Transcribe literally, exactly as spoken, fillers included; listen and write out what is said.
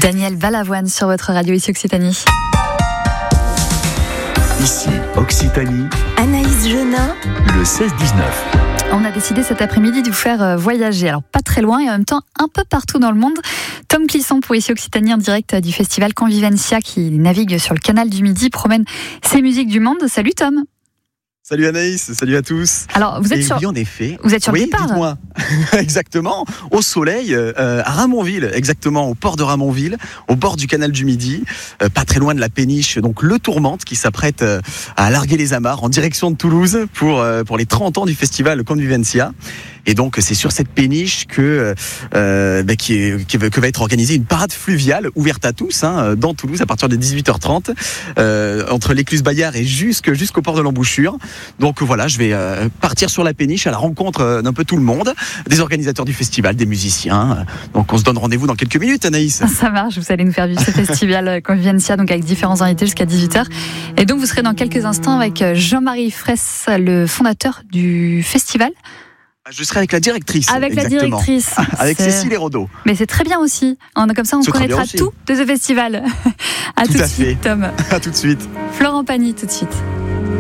Daniel Balavoine sur votre radio ici Occitanie. Ici Occitanie, Anaïs Genin, le seize dix-neuf. On a décidé cet après-midi de vous faire voyager, alors pas très loin et en même temps un peu partout dans le monde. Tom Clisson pour ici Occitanie en direct du festival Convivencia qui navigue sur le canal du Midi, promène ses musiques du monde. Salut Tom. Salut Anaïs, salut à tous. Alors vous êtes Et sur, oui, en effet, vous êtes sur oui, le départ. Dites-moi. Exactement, au soleil, euh, à Ramonville, exactement, au port de Ramonville, au bord du canal du Midi, euh, pas très loin de la péniche, donc le Tourmente qui s'apprête euh, à larguer les amarres en direction de Toulouse pour, euh, pour les trente ans du festival Convivencia. Et donc c'est sur cette péniche que, euh, bah, qui est, qui va, que va être organisée une parade fluviale ouverte à tous hein, dans Toulouse à partir de dix-huit heures trente euh, entre l'écluse Bayard et jusque, jusqu'au port de l'Embouchure. Donc voilà, je vais euh, partir sur la péniche à la rencontre euh, d'un peu tout le monde, des organisateurs du festival, des musiciens. Donc on se donne rendez-vous dans quelques minutes, Anaïs. Ça marche, vous allez nous faire vivre ce festival Convivencia donc avec différents invités jusqu'à dix-huit heures. Et donc vous serez dans quelques instants avec Jean-Marie Fraisse, le fondateur du festival. Je serai avec la directrice. Avec exactement. la directrice. Avec c'est... Cécile Hérodeau. Mais c'est très bien aussi. On, comme ça, on c'est connaîtra tout de ce festival. À tout, tout de à suite, fait. Tom. À tout de suite. Florent Pagny, tout de suite.